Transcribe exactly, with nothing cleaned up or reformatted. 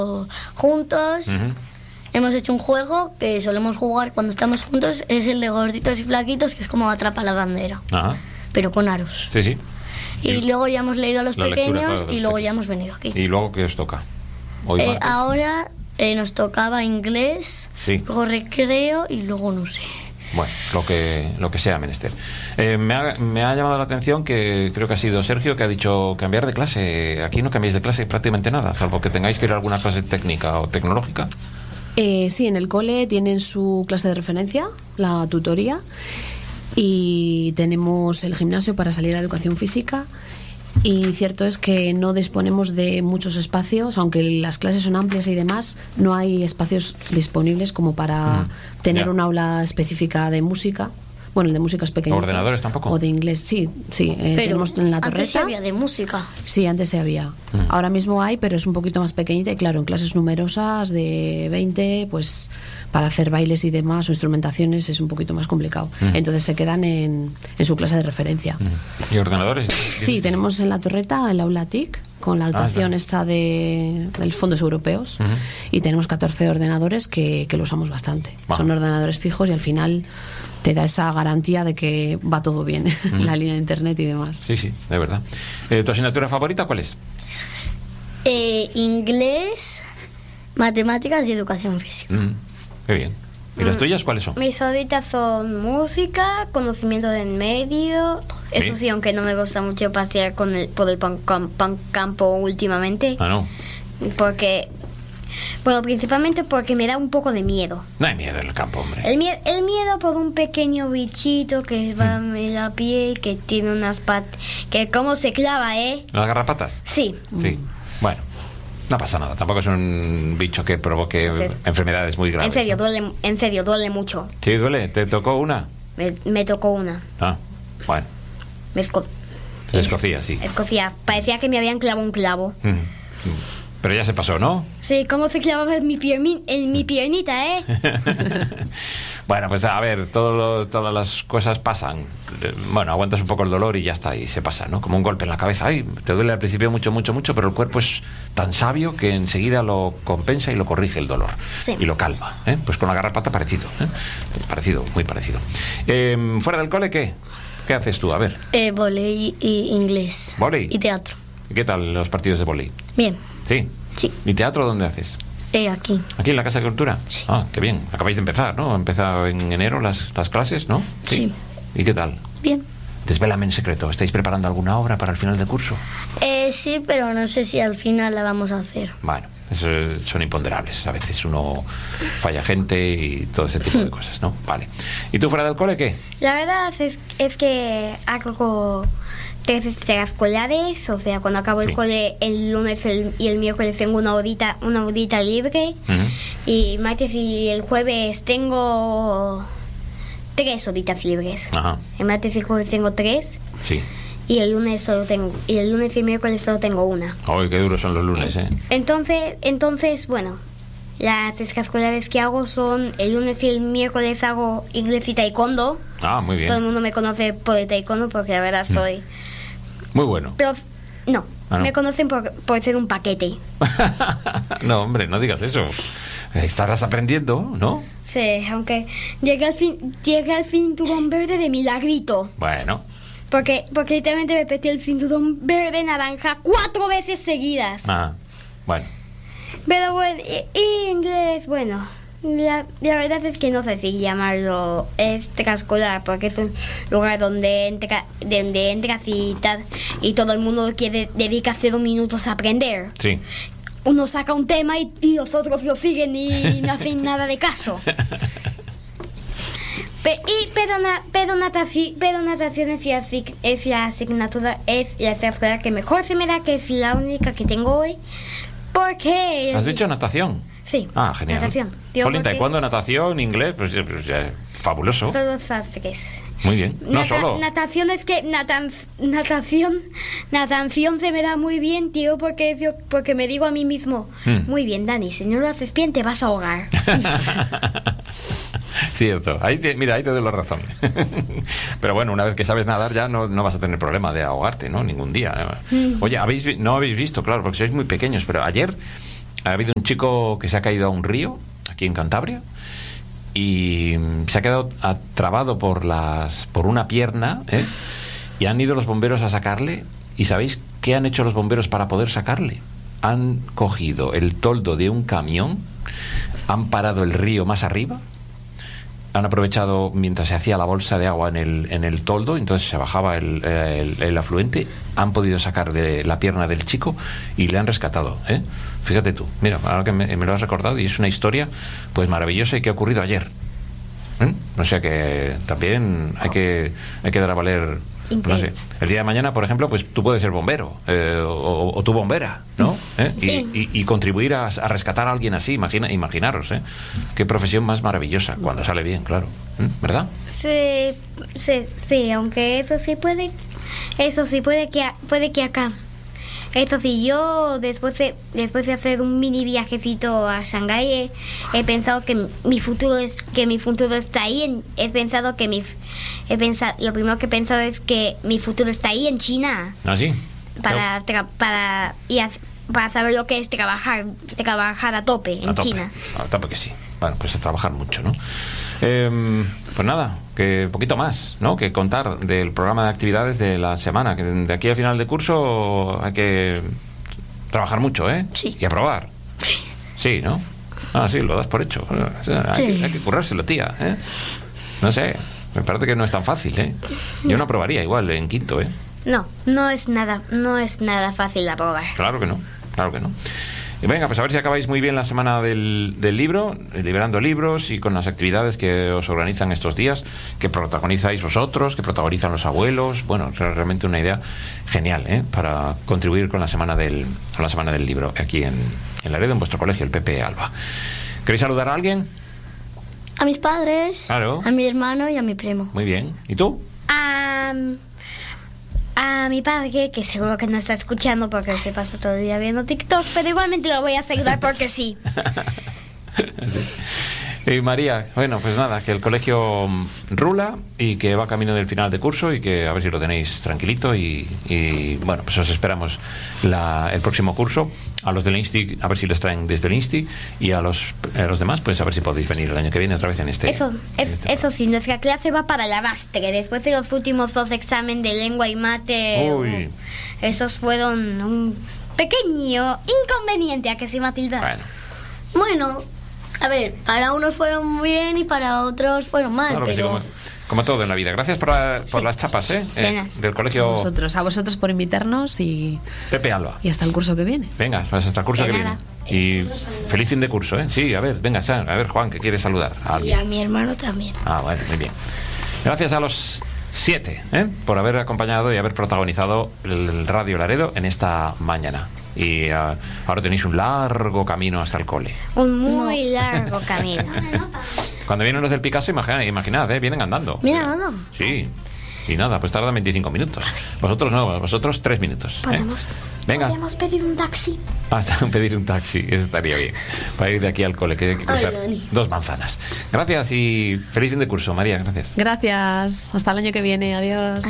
juntos. Uh-huh. Hemos hecho un juego que solemos jugar cuando estamos juntos, es el de gorditos y flaquitos, que es como atrapa la bandera, Ajá. pero con aros. Sí, sí. Y, y luego ya hemos leído a los pequeños lectura, claro, y luego pequeños. ya hemos venido aquí. ¿Y luego qué os toca? Hoy Eh, ahora eh, nos tocaba inglés, Sí. luego recreo y luego no sé. Bueno, lo que, lo que sea menester. Eh, me, ha, me ha llamado la atención que creo que ha sido Sergio que ha dicho cambiar de clase. Aquí no cambiáis de clase prácticamente nada, salvo que tengáis que ir a alguna clase técnica o tecnológica. Eh, sí, en el cole tienen su clase de referencia, la tutoría, y tenemos el gimnasio para salir a educación física. Y cierto es que no disponemos de muchos espacios, aunque las clases son amplias y demás, no hay espacios disponibles como para Mm, tener ya. un aula específica de música. Bueno, el de música es pequeño. ¿Ordenadores tampoco? O de inglés, sí, sí. Eh, Pero tenemos en la antes sí torreta. había de música. Sí, antes se había. Mm. Ahora mismo hay, pero es un poquito más pequeñita y claro, en clases numerosas de veinte, pues para hacer bailes y demás o instrumentaciones es un poquito más complicado. Mm. Entonces se quedan en, en su clase de referencia. ¿Y ordenadores? Sí, tenemos en la torreta el aula T I C con la dotación Ah, esta de, de los fondos europeos. Ujú. Y tenemos catorce ordenadores que, que lo usamos bastante. Va. Son ordenadores fijos y al final te da esa garantía de que va todo bien, Ujú. la línea de internet y demás. Sí, sí, de verdad. Eh, ¿Tu asignatura favorita cuál es? Eh, inglés, matemáticas y educación física. Mm, qué bien. ¿Y las tuyas cuáles son? Mis favoritas son música, conocimiento del medio. Eso sí, aunque no me gusta mucho pasear con el, por el pan, cam- pan campo últimamente. Ah, no. Porque, bueno, principalmente porque me da un poco de miedo. No hay miedo en el campo, hombre. El, mie- el miedo por un pequeño bichito que va en la piel, que tiene unas patas, que cómo se clava, ¿eh? ¿Las garrapatas? Sí. Sí. Bueno, no pasa nada. Tampoco es un bicho que provoque En serio. enfermedades muy graves. En serio, ¿no? duele, en serio, duele mucho. Sí, duele. ¿Te tocó una? Me, me tocó una. Ah, bueno. Me esco- Se escocía, sí. Escocía. Parecía que me habían clavado un clavo. Mm. Pero ya se pasó, ¿no? Sí, cómo se clavaba en mi, piermi- en mi piernita, ¿eh? Bueno, pues a ver, todo lo- todas las cosas pasan. Eh, Bueno, aguantas un poco el dolor y ya está, y se pasa, ¿no? Como un golpe en la cabeza. Ay, te duele al principio mucho, mucho, mucho, pero el cuerpo es tan sabio que enseguida lo compensa y lo corrige el dolor. Sí. Y lo calma, ¿eh? Pues con la garrapata parecido, ¿eh? Parecido, muy parecido. Eh, ¿Fuera del cole qué? ¿Qué haces tú? A ver, Eh, volei y inglés. ¿Vóley? Y teatro. ¿qué tal los partidos de vóley? Bien. ¿Sí? Sí. ¿Y teatro dónde haces? Eh, aquí. ¿Aquí en la Casa de Cultura? Sí. Ah, qué bien. Acabáis de empezar, ¿no? Han empezado en enero las, las clases, ¿no? Sí. ¿Y qué tal? Bien. Desvélame en secreto. ¿Estáis preparando alguna obra para el final del curso? Eh, sí, pero no sé si al final la vamos a hacer. Bueno, eso es- son imponderables. A veces uno falla gente y todo ese tipo de cosas, ¿no? Vale. ¿Y tú fuera del cole qué? La verdad es, es que hago tres extraescolares, o sea, cuando acabo Sí. el cole el lunes el- y el miércoles tengo una horita, una horita libre, Ujú. y martes y el jueves tengo tres horitas libres. Ajá. El martes y el jueves tengo tres, Sí. y el lunes solo tengo, y el lunes y el miércoles solo tengo una. Ay, qué duros son los lunes, ¿eh? Entonces, entonces, bueno, las extraescolares que hago son el lunes y el miércoles hago inglés y taekwondo. Ah, muy Todo el bien. mundo me conoce por el taekwondo porque la verdad soy... Muy bueno. Pero no, Ah, no. me conocen por, por ser un paquete. No, hombre, no digas eso. Estarás aprendiendo, ¿no? Sí, aunque llegué al, fin, llegué al cinturón verde de milagrito. Bueno. Porque, porque literalmente me petí el cinturón verde naranja cuatro veces seguidas. Ah, bueno. Pero bueno, y, y inglés, bueno, la, la verdad es que no sé si llamarlo extraescolar, porque es un lugar donde, entra, donde entras y, tal, y todo el mundo quiere dedica cero minutos a aprender. Sí. Uno saca un tema y, y los otros lo siguen y no hacen nada de caso. Pe- y, pero, na- pero, nataci- pero natación es la, asig- es la asignatura, es la extraescolar que mejor se me da, que es la única que tengo hoy. Porque... ¿Has dicho natación? Sí. Ah, genial. Natación. Digo, Jolín, porque taekwondo, natación, inglés, pues, pues, ya, fabuloso. Solo esas tres. Muy bien. No Nata- solo. Natación es que natan- natación natación se me da muy bien, tío, porque yo- porque me digo a mí mismo, Mm. muy bien, Dani, si no lo haces bien te vas a ahogar. Cierto, ahí te- mira, ahí te doy la razón. Pero bueno, una vez que sabes nadar ya no, no vas a tener problema de ahogarte, ¿no? Ningún día. ¿no? Mm. Oye, habéis vi- no habéis visto, claro, porque sois muy pequeños, pero ayer ha habido un chico que se ha caído a un río, aquí en Cantabria, y se ha quedado atrapado por, las, por una pierna, ¿eh? Y han ido los bomberos a sacarle. ¿Y sabéis qué han hecho los bomberos para poder sacarle? Han cogido el toldo de un camión, han parado el río más arriba, han aprovechado mientras se hacía la bolsa de agua en el, en el toldo, entonces se bajaba el, el, el afluente, han podido sacar de la pierna del chico y le han rescatado, ¿eh? Fíjate tú, mira, ahora que me, me lo has recordado, y es una historia pues maravillosa y que ha ocurrido ayer, ¿eh? O sea que también hay que, hay que dar a valer. No sé, el día de mañana, por ejemplo, pues tú puedes ser bombero, eh, o, o tú bombera, ¿no? ¿Eh? Y, y, y contribuir a, a rescatar a alguien así, imagina, imaginaros, ¿eh? Qué profesión más maravillosa, cuando sale bien, claro, ¿eh? ¿Verdad? Sí, sí, sí, aunque eso sí puede, eso sí puede que, puede que acá. Eso sí, yo después de, después de hacer un mini viajecito a Shanghái he, he pensado que mi futuro es que mi futuro está ahí. En, he pensado que mi he pensado lo primero que he pensado es que mi futuro está ahí en China. ¿Ah, sí? Para tra, para y a, para saber lo que es trabajar trabajar a tope en a tope, China. A tope que sí. Bueno, pues a trabajar mucho, ¿no? Eh, pues nada, que poquito más, ¿no? Que contar del programa de actividades de la semana, que de aquí al final de curso hay que trabajar mucho, ¿eh? Sí. Y aprobar. Sí. Sí, ¿no? Ah, sí, lo das por hecho. O sea, hay, Sí. que, hay que currárselo, tía, ¿eh? No sé, me parece que no es tan fácil, ¿eh? Yo no aprobaría igual en quinto, ¿eh? No, no es nada, no es nada fácil de aprobar. Claro que no, claro que no. Y venga, pues a ver si acabáis muy bien la semana del, del libro, liberando libros y con las actividades que os organizan estos días, que protagonizáis vosotros, que protagonizan los abuelos. Bueno, es realmente una idea genial, ¿eh? Para contribuir con la semana del, con la semana del libro aquí en, en Laredo, en vuestro colegio, el Pepe Alba. ¿Queréis saludar a alguien? A mis padres, Claro. a mi hermano y a mi primo. Muy bien. ¿Y tú? Um, a mi padre, que seguro que no está escuchando porque se pasa todo el día viendo TikTok, pero igualmente lo voy a saludar porque sí. Y María, bueno, pues nada, que el colegio rula y que va camino del final de curso y que a ver si lo tenéis tranquilito y, y bueno, pues os esperamos la, el próximo curso. A los del Insti, a ver si les traen desde el Insti, y a los, a los demás, pues a ver si podéis venir el año que viene otra vez en este. Eso, en es, este eso sí, nuestra clase va para el arrastre. Después de los últimos dos exámenes de lengua y mate, Uy. esos fueron un pequeño inconveniente, ¿a que sí, Matilda? Bueno, Bueno, a ver, para unos fueron muy bien y para otros fueron mal, claro que sí, pero... como, como todo en la vida. Gracias por, la- por Sí. las chapas, ¿eh? De Eh, nada. del A colegio vosotros, a vosotros por invitarnos y, Pepe Alba. y hasta el curso que viene. Venga, pues hasta el curso De que viene. nada. Y feliz fin de curso, ¿eh? Sí, a ver, venga, San, a ver, Juan, que quiere saludar a Y alguien. a mi hermano también. Ah, bueno, muy bien. Gracias a los siete, ¿eh? Por haber acompañado y haber protagonizado el Radio Laredo en esta mañana. Y uh, ahora tenéis un largo camino hasta el cole. Un muy largo camino. Cuando vienen los del Picasso, imagina, imaginad, ¿eh? Vienen andando. Mira, anda. Sí. Y nada, pues tardan veinticinco minutos. Vosotros no, vosotros tres minutos. ¿eh? Podemos, Venga. podemos pedir un taxi. Hasta pedir un taxi, eso estaría bien. Para ir de aquí al cole, que hay que cruzar Ay, Dani. dos manzanas. Gracias y feliz fin de curso, María, gracias. Gracias. Hasta el año que viene. Adiós.